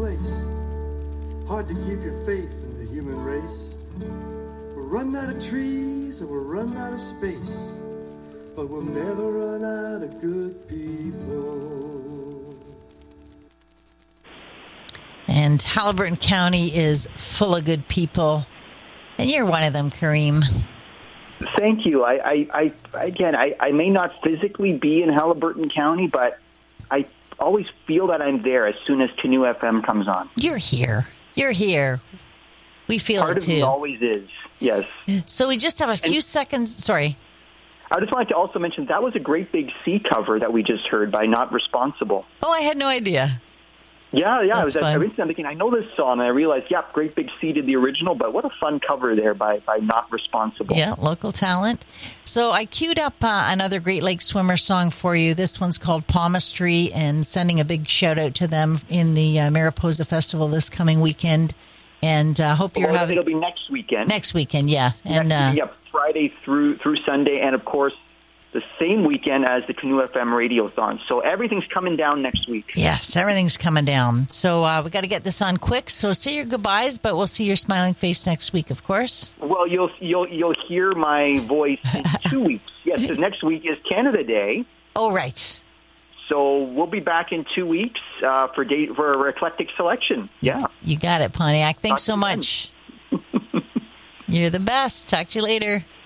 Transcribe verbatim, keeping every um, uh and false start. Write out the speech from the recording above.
place. Hard to keep your faith in the human race. We're running out of trees and we're running out of space, but we'll never run out of good people. And Haliburton County is full of good people, and you're one of them, Kareem. Thank you. I, I, I again, I, I may not physically be in Haliburton County, but I always feel that I'm there as soon as Canoe F M comes on. You're here. You're here. We feel Part it of too. me always is. Yes. So we just have a few and, seconds. Sorry. I just wanted to also mention that was a Great Big Sea cover that we just heard by Not Responsible. Oh, I had no idea. Yeah, yeah. That's I was fun. I was thinking, I know this song, and I realized, yeah, Great Big Sea did the original, but what a fun cover there by, by Not Responsible. Yeah, local talent. So I queued up uh, another Great Lakes swimmer song for you. This one's called Palmistry, and sending a big shout out to them in the uh, Mariposa Festival this coming weekend. And I uh, hope you're well, having... It'll be next weekend. Next weekend, yeah. And next uh, weekend, yeah, Friday through through Sunday, and of course, the same weekend as the Canoe F M Radiothon. So everything's coming down next week. Yes, everything's coming down. So uh, we got to get this on quick. So say your goodbyes, but we'll see your smiling face next week, of course. Well, you'll you'll you'll hear my voice in two weeks. Yes, because next week is Canada Day. Oh, right. So we'll be back in two weeks uh, for date for our eclectic selection. Yeah, you got it, Pontiac. Thanks so much. You're the best. Talk to you later.